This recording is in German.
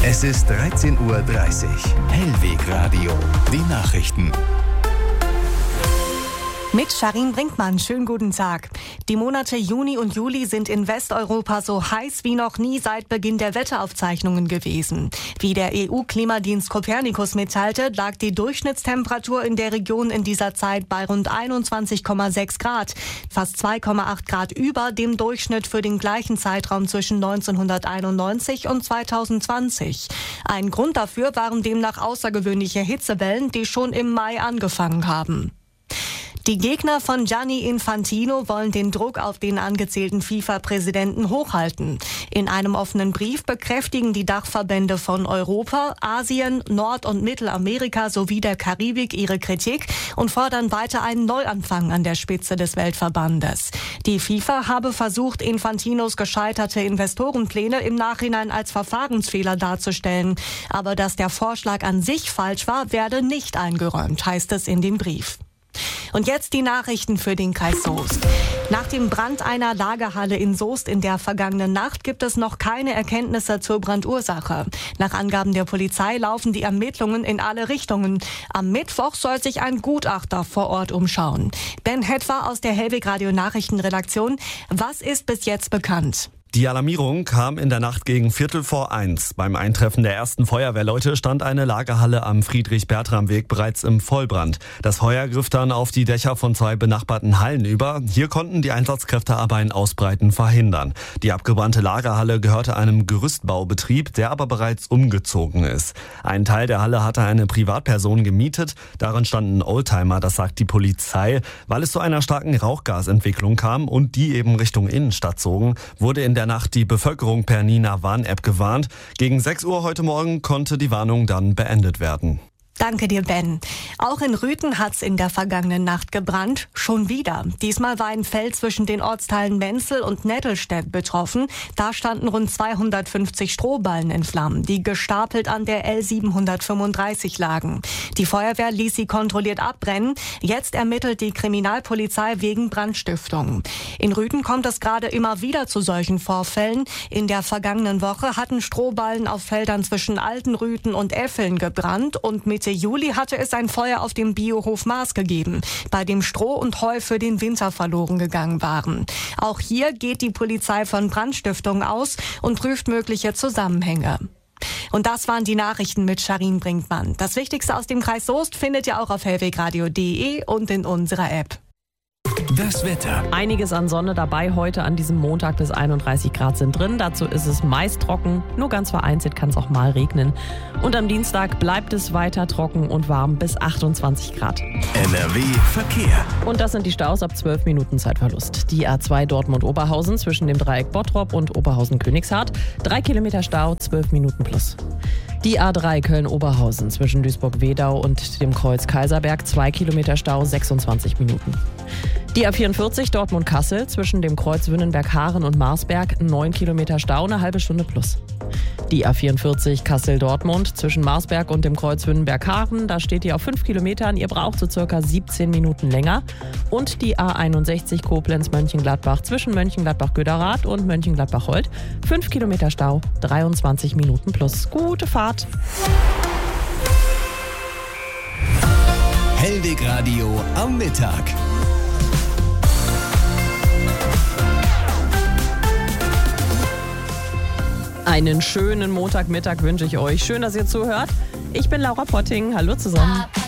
Es ist 13:30 Uhr. Hellweg Radio. Die Nachrichten. Mit Sharin Brinkmann, schönen guten Tag. Die Monate Juni und Juli sind in Westeuropa so heiß wie noch nie seit Beginn der Wetteraufzeichnungen gewesen. Wie der EU-Klimadienst Copernicus mitteilte, lag die Durchschnittstemperatur in der Region in dieser Zeit bei rund 21,6 Grad, fast 2,8 Grad über dem Durchschnitt für den gleichen Zeitraum zwischen 1991 und 2020. Ein Grund dafür waren demnach außergewöhnliche Hitzewellen, die schon im Mai angefangen haben. Die Gegner von Gianni Infantino wollen den Druck auf den angezählten FIFA-Präsidenten hochhalten. In einem offenen Brief bekräftigen die Dachverbände von Europa, Asien, Nord- und Mittelamerika sowie der Karibik ihre Kritik und fordern weiter einen Neuanfang an der Spitze des Weltverbandes. Die FIFA habe versucht, Infantinos gescheiterte Investorenpläne im Nachhinein als Verfahrensfehler darzustellen. Aber dass der Vorschlag an sich falsch war, werde nicht eingeräumt, heißt es in dem Brief. Und jetzt die Nachrichten für den Kreis Soest. Nach dem Brand einer Lagerhalle in Soest in der vergangenen Nacht gibt es noch keine Erkenntnisse zur Brandursache. Nach Angaben der Polizei laufen die Ermittlungen in alle Richtungen. Am Mittwoch soll sich ein Gutachter vor Ort umschauen. Ben Hetwer aus der Hellweg Radio Nachrichtenredaktion. Was ist bis jetzt bekannt? Die Alarmierung kam in der Nacht gegen 1:45. Beim Eintreffen der ersten Feuerwehrleute stand eine Lagerhalle am Friedrich-Bertram-Weg bereits im Vollbrand. Das Feuer griff dann auf die Dächer von 2 benachbarten Hallen über. Hier konnten die Einsatzkräfte aber ein Ausbreiten verhindern. Die abgebrannte Lagerhalle gehörte einem Gerüstbaubetrieb, der aber bereits umgezogen ist. Ein Teil der Halle hatte eine Privatperson gemietet. Darin standen Oldtimer, das sagt die Polizei. Weil es zu einer starken Rauchgasentwicklung kam und die eben Richtung Innenstadt zogen, wurde in der Nacht die Bevölkerung per Nina-Warn-App gewarnt. Gegen 6 Uhr heute Morgen konnte die Warnung dann beendet werden. Danke dir, Ben. Auch in Rüthen hat's in der vergangenen Nacht gebrannt. Schon wieder. Diesmal war ein Feld zwischen den Ortsteilen Menzel und Nettelstedt betroffen. Da standen rund 250 Strohballen in Flammen, die gestapelt an der L735 lagen. Die Feuerwehr ließ sie kontrolliert abbrennen. Jetzt ermittelt die Kriminalpolizei wegen Brandstiftung. In Rüthen kommt es gerade immer wieder zu solchen Vorfällen. In der vergangenen Woche hatten Strohballen auf Feldern zwischen Altenrüthen und Effeln gebrannt und Mitte Juli hatte es ein Feuer auf dem Biohof Maas gegeben, bei dem Stroh und Heu für den Winter verloren gegangen waren. Auch hier geht die Polizei von Brandstiftung aus und prüft mögliche Zusammenhänge. Und das waren die Nachrichten mit Sharin Brinkmann. Das Wichtigste aus dem Kreis Soest findet ihr auch auf hellwegradio.de und in unserer App. Das Wetter. Einiges an Sonne dabei heute an diesem Montag, bis 31 Grad sind drin. Dazu ist es meist trocken, nur ganz vereinzelt kann es auch mal regnen. Und am Dienstag bleibt es weiter trocken und warm bis 28 Grad. NRW Verkehr. Und das sind die Staus ab 12 Minuten Zeitverlust. Die A2 Dortmund-Oberhausen zwischen dem Dreieck Bottrop und Oberhausen-Königshardt. 3 Kilometer Stau, 12 Minuten plus. Die A3 Köln-Oberhausen zwischen Duisburg-Wedau und dem Kreuz Kaiserberg, 2 Kilometer Stau, 26 Minuten. Die A44 Dortmund-Kassel zwischen dem Kreuz Wünnenberg-Haaren und Marsberg, 9 Kilometer Stau, eine halbe Stunde plus. Die A44 Kassel-Dortmund zwischen Marsberg und dem Kreuz Wünnenberg-Haaren, da steht ihr auf 5 Kilometern, ihr braucht so circa 17 Minuten länger. Und die A61 Koblenz-Mönchengladbach zwischen Mönchengladbach-Göderath und Mönchengladbach-Holt, 5 Kilometer Stau, 23 Minuten plus. Gute Fahrt! Hellweg Radio am Mittag. Einen schönen Montagmittag wünsche ich euch. Schön, dass ihr zuhört. Ich bin Laura Potting. Hallo zusammen.